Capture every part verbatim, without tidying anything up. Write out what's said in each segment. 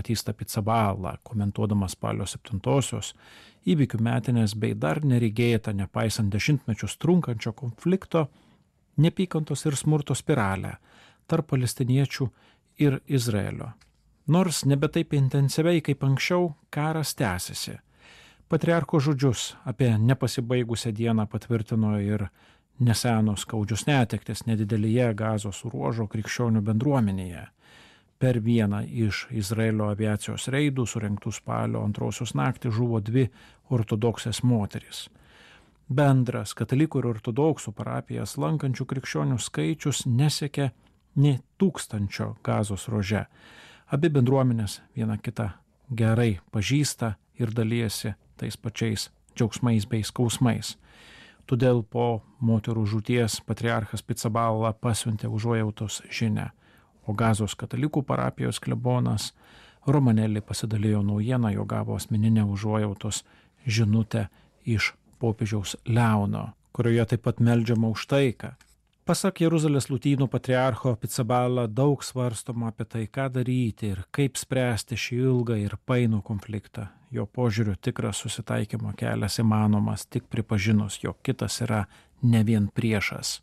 Batista Pizzaballa, komentuodamas spalio septintosios įvykių metinės bei dar neregėtą, nepaisant dešimtmečius trunkančio konflikto, neapykantos ir smurto spiralę tarp palestiniečių ir Izraelio. Nors nebe taip intensyviai kaip anksčiau, karas tęsiasi. Patriarcho žodžius apie nepasibaigusią dieną patvirtino ir nesenos skaudžios netektis nedidelėje Gazos ruožo krikščionių bendruomenėje. Per vieną iš Izraelio aviacijos reidų surengtų spalio antrosios naktį žuvo dvi ortodoksės moterys. Bendras katalikų ir ortodoksų parapijas lankančių krikščionių skaičius nesiekia nė tūkstančio Gazos ruože. Abi bendruomenės viena kitą gerai pažįsta ir dalyjasi tais pačiais džiaugsmais bei skausmais. Todėl po moterų žūties patriarchas Pizzaballa pasiuntė užuojautos žinią, o Gazos katalikų parapijos klebonas Romanelli pasidalijo naujieną, jo gavo asmeninę užuojautos žinutę iš popiežiaus Leono, kurioje taip pat meldžiama už taiką. Pasak Jeruzalės Lotynų patriarcho Pizzaballa daug svarstoma apie tai, ką daryti ir kaip spręsti šį ilgą ir painų konfliktą. Jo požiūriu tikras susitaikymo kelias įmanomas tik pripažinus, jog kitas yra ne vien priešas.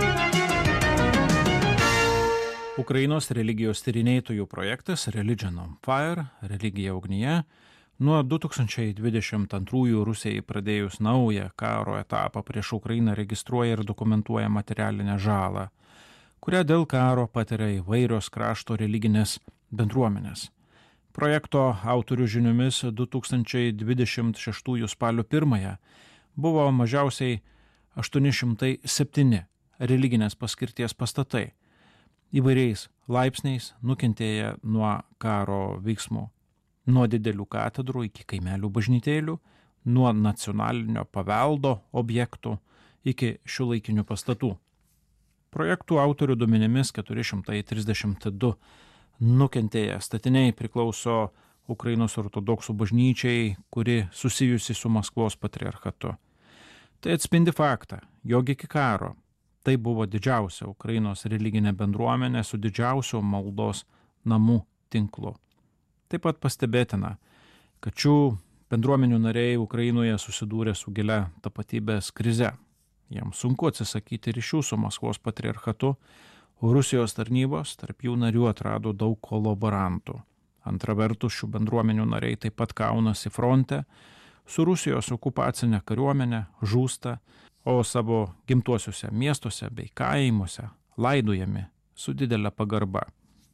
Ukrainos religijos tyrinėtojų projektas Religion on Fire, religija ugnyje, nuo du tūkstančiai dvidešimt antrųjų Rusijai pradėjus naują karo etapą prieš Ukrainą registruoja ir dokumentuoja materialinę žalą, kurią dėl karo patiria įvairios krašto religinės bendruomenės. Projekto autorių žiniomis du tūkstančiai dvidešimt šeštųjų spalio pirmąją buvo mažiausiai aštuoni šimtai septyni religinės paskirties pastatai, įvairiais laipsniais nukentėję nuo karo veiksmų. Nuo didelių katedrų iki kaimelių bažnytėlių, nuo nacionalinio paveldo objektų iki šiuolaikinių pastatų. Projektų autorių duomenimis keturi šimtai trisdešimt du nukentėję statiniai priklauso Ukrainos ortodoksų bažnyčiai, kuri susijusi su Maskvos patriarchatu. Tai atspindi faktą, jog iki karo tai buvo didžiausia Ukrainos religinė bendruomenė su didžiausiu maldos namų tinklu. Taip pat pastebėtina, kad šių bendruomenių nariai Ukrainoje susidūrė su gilia tapatybės krize. Jiems sunku atsisakyti ryšių su Maskvos patriarchatu, o Rusijos tarnybos tarp jų narių atrado daug kolaborantų. Antra vertus, šių bendruomenių nariai taip pat kaunasi fronte su Rusijos okupacinė kariuomenė, žūsta, o savo gimtuosiuose miestuose bei kaimuose laidojami su didelė pagarba.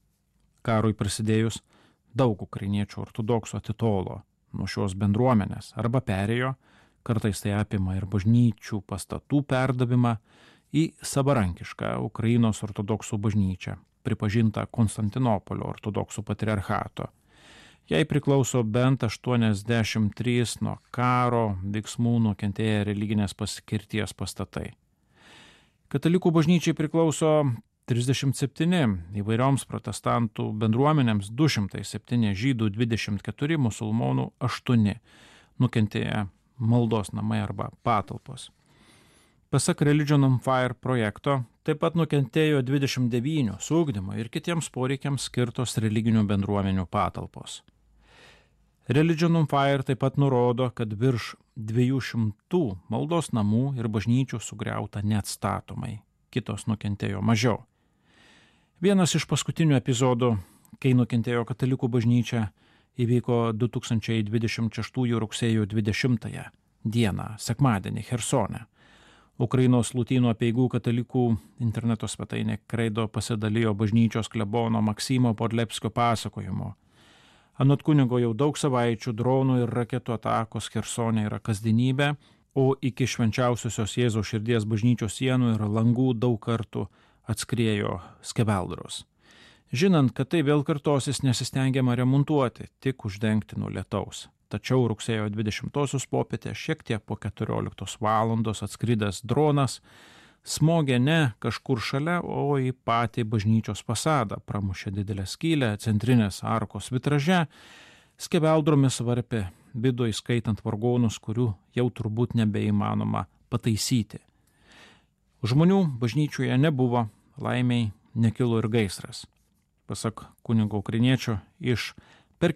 Karui prasidėjus, daug ukrainiečių ortodoksų atitolo nuo šios bendruomenės arba perėjo, kartais tai apima ir bažnyčių pastatų perdavimą į savarankišką Ukrainos ortodoksų bažnyčią, pripažintą Konstantinopolio ortodoksų patriarchato. Jai priklauso bent aštuoniasdešimt trys nuo karo veiksmų nukentėję religinės paskirties pastatai. Katalikų bažnyčiai priklauso trisdešimt septyni, įvairioms protestantų bendruomenėms du šimtai septyni, žydų dvidešimt keturi, musulmonų aštuoni, nukentėję maldos namai arba patalpos. Pasak Religion on Fire projekto, taip pat nukentėjo dvidešimt devyni su ugdymo ir kitiems poreikiams skirtos religinių bendruomenių patalpos. Religion on Fire taip pat nurodo, kad virš dviejų šimtų maldos namų ir bažnyčių sugriauta neatstatomai, kitos nukentėjo mažiau. Vienas iš paskutinių epizodų, kai nukentėjo katalikų bažnyčia, įvyko du tūkstančiai dvidešimt šeštųjų rugsėjo dvidešimtąją dieną, sekmadienį Chersone. Ukrainos Lotynų apeigų katalikų interneto svetainė Kreido pasidalijo bažnyčios klebono Maksimo Podlepskio pasakojimu. Anot kunigo jau daug savaičių dronų ir raketų atakos Chersone yra kasdienybė, o iki švenčiausiosios Jėzaus širdies bažnyčios sienų ir langų daug kartų atskriejo skeveldros. Žinant, kad tai vėl kartosis, nesistengiama remontuoti, tik uždengti nuo lietaus. Tačiau rugsėjo dvidešimtosios popietę, šiek tiek po keturioliktos valandos atskridęs dronas smogė ne kažkur šalia, o į patį bažnyčios fasadą, pramušė didelę skylę centrinės arkos vitraže, skeveldromis varpė vidų, įskaitant vargonus, kurių jau turbūt nebeįmanoma pataisyti. Žmonių bažnyčioje nebuvo, laimiai nekilo ir gaisras. Pasak kunigo ukrainiečio, iš